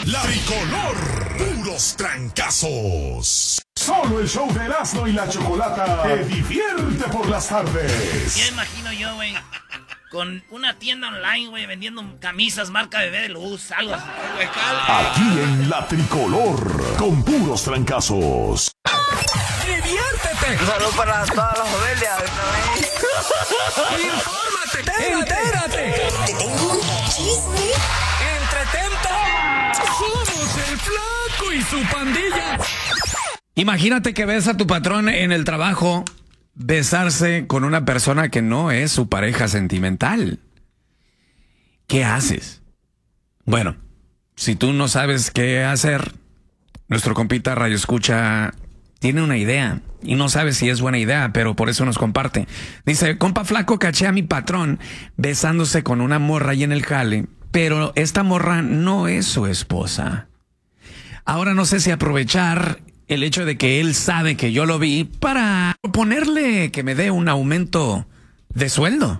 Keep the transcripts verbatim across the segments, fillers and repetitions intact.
La Tricolor, puros trancazos. Solo el show de Erasmo y la Chocolata te divierte por las tardes. Ya imagino yo, güey, con una tienda online, güey, vendiendo camisas marca Bebé de Luz, algo así. Aquí en La Tricolor, con puros trancazos. ¡Diviértete! Un saludo para todas las familias. ¡Infórmate! ¡Entérate! Te tengo un chisme. ¡Entretente! ¡Somos el Flaco y su pandilla! Imagínate que ves a tu patrón en el trabajo besarse con una persona que no es su pareja sentimental. ¿Qué haces? Bueno, si tú no sabes qué hacer, nuestro compita Radio Escucha tiene una idea y no sabe si es buena idea, pero por eso nos comparte. Dice, compa Flaco, caché a mi patrón besándose con una morra ahí en el jale, pero esta morra no es su esposa. Ahora no sé si aprovechar el hecho de que él sabe que yo lo vi para proponerle que me dé un aumento de sueldo.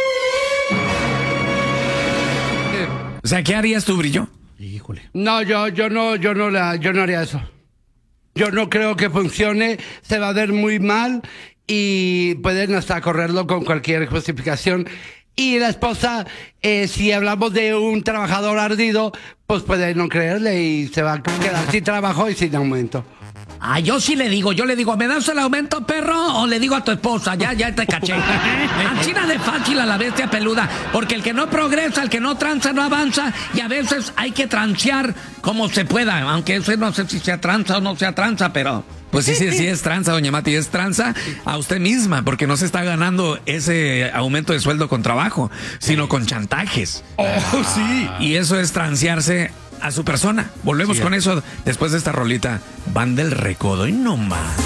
O sea, ¿qué harías tú, Brillo? Híjole. No, yo, yo no, yo no la, yo no haría eso. Yo no creo que funcione, se va a ver muy mal y pueden hasta correrlo con cualquier justificación. Y la esposa, eh, si hablamos de un trabajador ardido, pues puede no creerle y se va a quedar sin trabajo y sin aumento. Ah, yo sí le digo, yo le digo, ¿me das el aumento, perro? O le digo a tu esposa, ya, ya te caché. China de fácil a la bestia peluda, porque el que no progresa, el que no tranza, no avanza, y a veces hay que transear como se pueda, aunque eso no sé si sea tranza o no sea tranza, pero... Pues sí, sí, sí es tranza, doña Mati, es tranza a usted misma, porque no se está ganando ese aumento de sueldo con trabajo, sino con chantajes. ¡Oh, sí! Y eso es transearse a su persona. Volvemos sí, con eso después de esta rolita. Van del Recodo y no más.